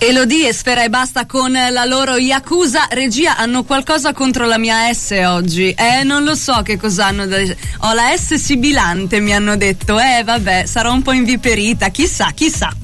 Elodie e Sfera e Basta con la loro Yakuza. Regia, hanno qualcosa contro la mia S oggi? Non lo so che cosa hanno. Ho la S sibilante, mi hanno detto. Vabbè, sarò un po' inviperita, chissà.